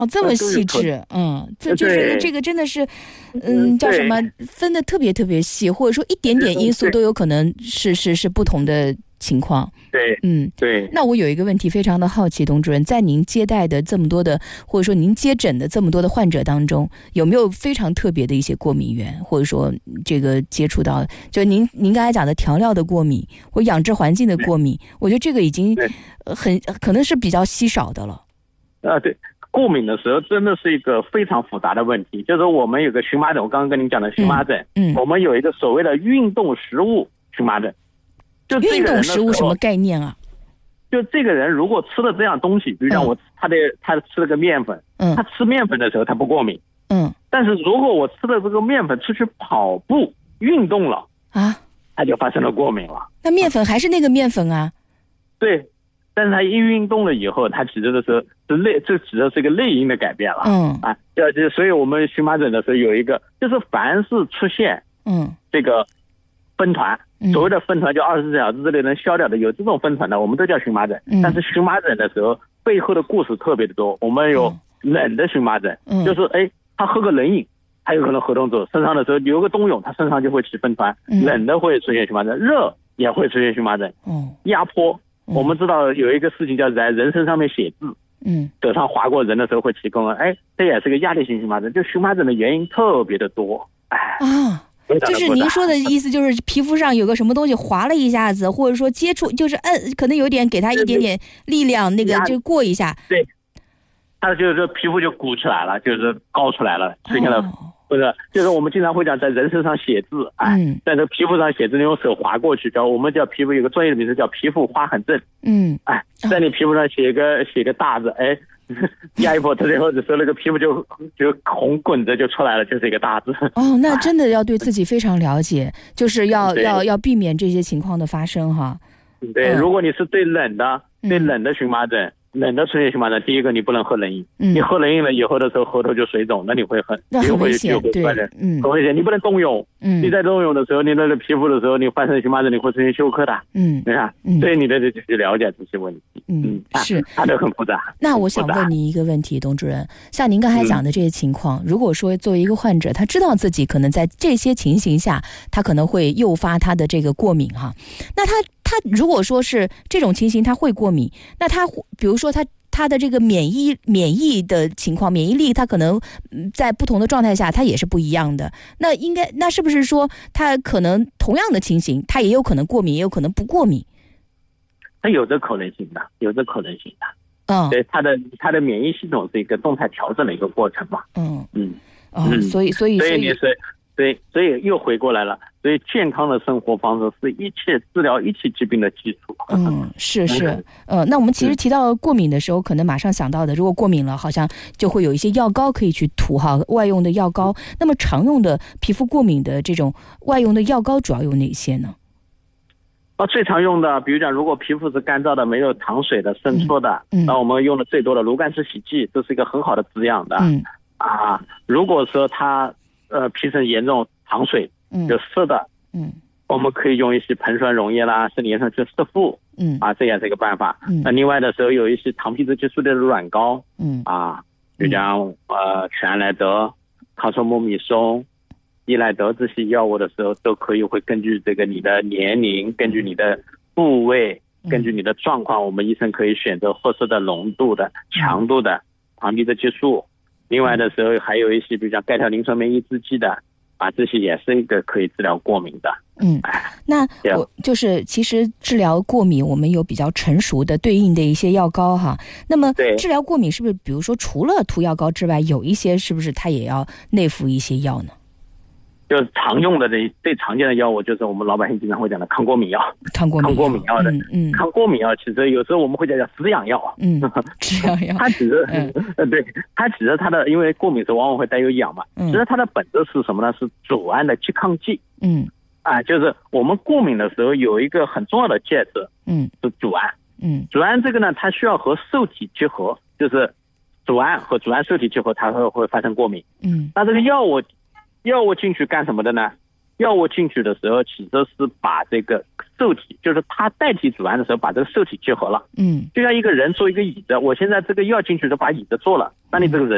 哦，这么细致，这就是这个真的是，叫什么，分得特别特别细，或者说一点点因素都有可能是不同的情况。 对，对。 那我有一个问题非常的好奇，董主任，在您接待的这么多的，或者说您接诊的这么多的患者当中，有没有非常特别的一些过敏源，或者说这个接触到，就您刚才讲的调料的过敏或养殖环境的过敏，我觉得这个已经可能是比较稀少的了。 对。过敏的时候真的是一个非常复杂的问题，就是我们有个荨麻疹，我刚刚跟您讲的荨麻疹，我们有一个所谓的运动食物荨麻疹。就这个人运动食物什么概念啊？ 就这个人如果吃了这样东西，比如讲他吃了个面粉，他吃面粉的时候他不过敏，但是如果我吃了这个面粉出去跑步运动了啊，他就发生了过敏了。 那面粉还是那个面粉啊？ 对。但是他一运动了以后，他指的是这指的是一个内因的改变了。所以我们荨麻疹的时候有一个，就是凡是出现这个分团，所谓的分团就24小时之内能消掉的，有这种分团的，我们都叫荨麻疹。但是荨麻疹的时候背后的故事特别的多。我们有冷的荨麻疹，就是他喝个冷饮，他有可能活动走身上的时候有个冬泳，他身上就会起分团，冷的会出现荨麻疹，热也会出现荨麻疹。压迫。我们知道有一个事情叫在人身上面写字，手上划过人的时候会起弓，这也是个压力性荨麻疹。就荨麻疹的原因特别的多， 就是您说的意思，就是皮肤上有个什么东西划了一下子，或者说接触，就是可能有点给它一点点力量，那个就过一下， 对，它就是皮肤就鼓起来了，就是高出来了，出现了。不是，就是我们经常会讲在人身上写字，在这皮肤上写字，你用手划过去，我们叫皮肤有个专业的名字叫皮肤划痕症。在你皮肤上写个大字，压一波之后的时候，那个皮肤就红滚着就出来了，就是一个大字。 那真的要对自己非常了解，就是要避免这些情况的发生哈。 对，如果你是对冷的荨麻疹。冷的出现荨麻疹，第一个你不能喝冷饮，你喝冷饮了以后的时候喉头就水肿，那你会很危险，对， 很危险。你不能冬泳，你在冬泳的时候，你那个皮肤的时候，你发生荨麻疹，你会出现休克的，你看，所以你得去了解这些问题， 是， 它都很复杂。 那我想问您一个问题，董主任，像您刚才讲的这些情况，如果说作为一个患者，他知道自己可能在这些情形下，他可能会诱发他的这个过敏哈，那他如果说是这种情形他会过敏，那他比如说他的这个免疫的情况，免疫力他可能在不同的状态下他也是不一样的，那是不是说他可能同样的情形他也有可能过敏，也有可能不过敏？ 他有这可能性的。对，他的免疫系统是一个动态调整的一个过程嘛。所以又回过来了，所以健康的生活方式是治疗一切疾病的基础。 是。那我们其实提到过敏的时候，可能马上想到的，如果过敏了，好像就会有一些药膏可以去涂哈，外用的药膏。那么常用的皮肤过敏的这种外用的药膏主要有哪些呢？ 最常用的，比如讲，如果皮肤是干燥的、没有糖水的、渗出的，那我们用的最多的炉甘石洗剂，这是一个很好的滋养的。如果说它皮层严重糖水就湿的，我们可以用一些硼酸溶液啦，身体上去湿敷，这也是一个办法。那另外的时候有一些糖皮质激素的软膏，就像全莱德、康索莫米松、伊莱德这些药物的时候，都可以会根据这个你的年龄，根据你的部位，根据你的状况，我们医生可以选择合适的浓度的、强度的糖皮质激素。另外的时候还有一些比如像钙条磷酸酶抑制剂的，这些也是一个可以治疗过敏的。 那我就是其实治疗过敏我们有比较成熟的对应的一些药膏哈。那么治疗过敏是不是比如说除了涂药膏之外，有一些是不是它也要内服一些药呢？ 就是常用的最常见的药物，就是我们老百姓经常会讲的抗过敏药。抗过敏药的，抗过敏药其实有时候我们会叫止痒药。 止痒药， 它只是对，它只是它的，因为过敏时往往会带有痒嘛。其实它的本质是什么呢？是组胺的拮抗剂。就是我们过敏的时候有一个很重要的介质，是组胺。组胺这个呢，它需要和受体结合，就是组胺和组胺受体结合，它会发生过敏。那这个药物进去干什么的呢？药物进去的时候，其实是把这个受体，就是它代替组胺的时候，把这个受体结合了。就像一个人坐一个椅子，我现在这个药进去就把椅子坐了，那你这个人